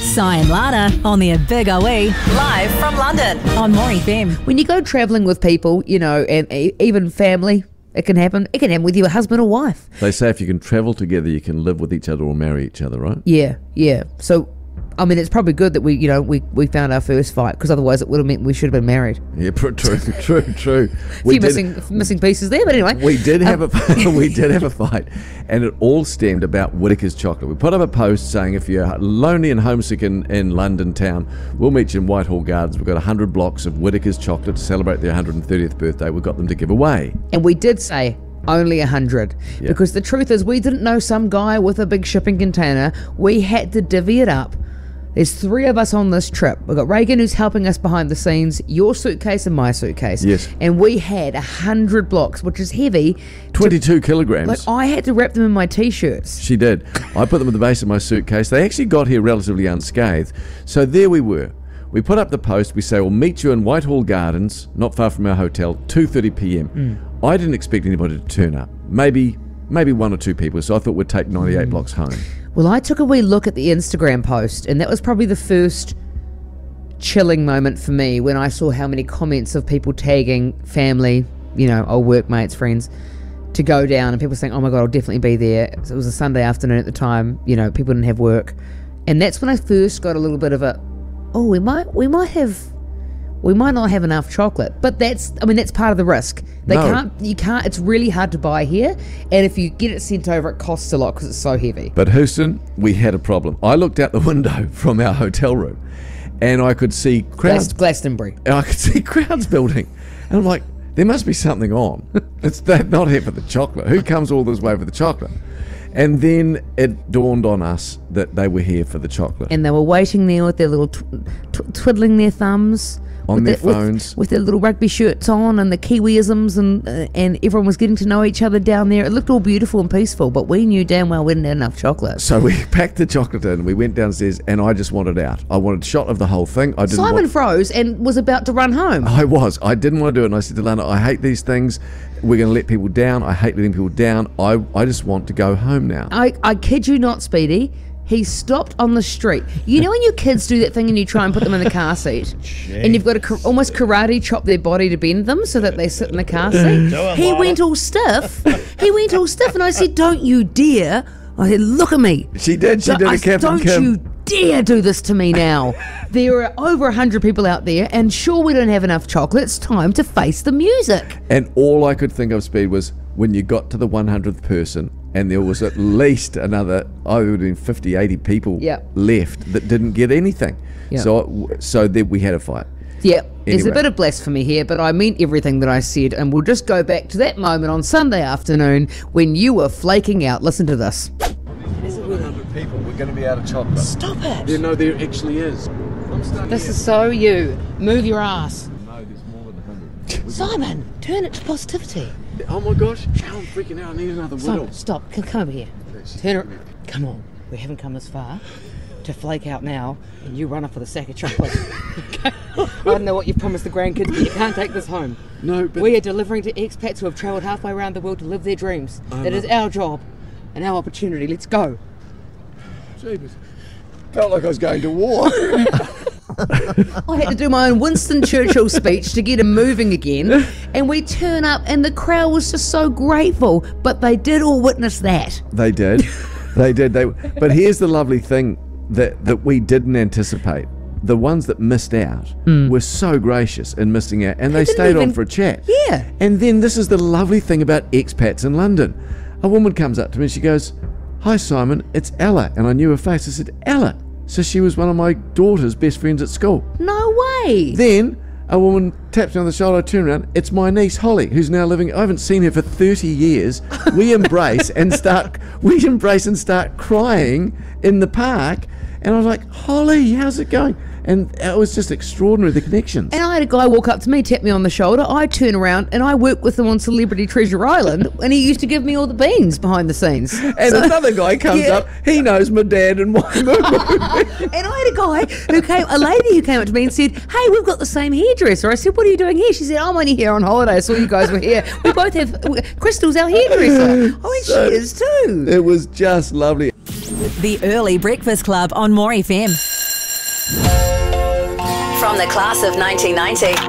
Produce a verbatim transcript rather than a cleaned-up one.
Si and Lana on the Big O E, live from London on More F M. When you go travelling with people, you know, and e- even family, it can happen. It can happen with your husband or wife. They say if you can travel together, you can live with each other or marry each other, right? Yeah, yeah. So, I mean, it's probably good that we, you know, we, we found our first fight, because otherwise it would have meant we should have been married. Yeah, true, true, true. A few missing missing pieces there, but anyway. We did have um, a we did have a fight, and it all stemmed about Whittaker's chocolate. We put up a post saying if you're lonely and homesick in, in London town, we'll meet you in Whitehall Gardens. We've got one hundred blocks of Whittaker's chocolate to celebrate their one hundred thirtieth birthday. We've got them to give away. And we did say only a hundred, Yeah. because the truth is we didn't know some guy with a big shipping container. We had to divvy it up. There's three of us on this trip. We've got Reagan, who's helping us behind the scenes, your suitcase and my suitcase. Yes. And we had a hundred blocks, which is heavy. twenty-two kilograms. Like, I had to wrap them in my t-shirts. She did. I put them at the base of my suitcase. They actually got here relatively unscathed. So there we were. We put up the post. We say, we'll meet you in Whitehall Gardens, not far from our hotel, two thirty p.m. Mm. I didn't expect anybody to turn up. Maybe maybe one or two people. So I thought we'd take ninety-eight mm. blocks home. Well, I took a wee look at the Instagram post, and that was probably the first chilling moment for me when I saw how many comments of people tagging family, you know, old workmates, friends, to go down, and people saying, oh my God, I'll definitely be there. So it was a Sunday afternoon at the time, you know, people didn't have work. And that's when I first got a little bit of a, oh, we might, we might have, we might not have enough chocolate. But that's, I mean, that's part of the risk. They No. can't, you can't, it's really hard to buy here. And if you get it sent over, it costs a lot because it's so heavy. But Houston, we had a problem. I looked out the window from our hotel room, and I could see crowds. Glas- Glastonbury. And I could see crowds building. And I'm like, there must be something on. It's they're not here for the chocolate. Who comes all this way for the chocolate? And then it dawned on us that they were here for the chocolate. And they were waiting there with their little tw- tw- twiddling their thumbs. On with their with- phones. With, their little rugby shirts on and the Kiwiisms, and uh, and everyone was getting to know each other down there. It looked all beautiful and peaceful, but we knew damn well we didn't have enough chocolate. So we packed the chocolate in, we went downstairs, and I just wanted out. I wanted a shot of the whole thing. I didn't Simon want, froze and was about to run home. I was. I didn't want to do it, and I said to Lana, I hate these things. We're going to let people down. I hate letting people down. I, I just want to go home now. I, I kid you not, Speedy. He stopped on the street. You know when your kids do that thing and you try and put them in the car seat, and you've got to ka- almost karate chop their body to bend them so that they sit in the car seat? He went all stiff. He went all stiff, and I said, "Don't you dare!" I said, "Look at me." She did. She did I a said, Captain Don't Kim. you dare do this to me now. There are over a hundred people out there, and sure we don't have enough chocolate. It's time to face the music. And all I could think of, Speed, was when you got to the one hundredth person, and there was at least another, I would have been fifty, eighty people Yep. left that didn't get anything. Yep. So so then we had a fight. Yeah, there's a Anyway. bit of blasphemy here, but I meant everything that I said, and we'll just go back to that moment on Sunday afternoon when you were flaking out. Listen to this. one hundred people, we're going to be out of chocolate. Stop it. Yeah, no, there actually is. I'm starting This is so you. Move your ass. No, there's more than one hundred. Simon, turn it to positivity. Oh my gosh, now I'm freaking out. I need another whittle. Simon, stop. Come, come over here. Turn it. Come on. We haven't come this far to flake out now, and you run off with a sack of chocolate. Okay? I don't know what you've promised the grandkids, but you can't take this home. No, but We are delivering to expats who have travelled halfway around the world to live their dreams. I That know. is our job and our opportunity. Let's go. Jeebus. Felt like I was going to war. I had to do my own Winston Churchill speech to get him moving again, and we turn up and the crowd was just so grateful, but they did all witness that. They did. They did. They. But here's the lovely thing that, that we didn't anticipate. The ones that missed out were so gracious in missing out, and they, didn't stayed on even- for a chat. Yeah. And then this is the lovely thing about expats in London. A woman comes up to me and she goes, "Hi Simon, it's Ella." And I knew her face. I said, "Ella." So she was one of my daughter's best friends at school. No way. Then a woman taps me on the shoulder. I turn around. It's my niece Holly, who's now living. I haven't seen her for thirty years. We embrace and start. We embrace and start crying in the park. And I was like, "Holly, how's it going?" And it was just extraordinary, the connections. And I had a guy walk up to me, tap me on the shoulder. I turn around and I work with him on Celebrity Treasure Island, and he used to give me all the beans behind the scenes. And So- another guy comes Yeah. up. He knows my dad and my moo. And I had a guy who came, a lady who came up to me and said, "Hey, we've got the same hairdresser." I said, "What are you doing here?" She said, "I'm only here on holiday. I saw you guys were here. We both have, Crystal's our hairdresser." I went, So- "She is too." It was just lovely. The Early Breakfast Club on More F M. From the class of nineteen ninety,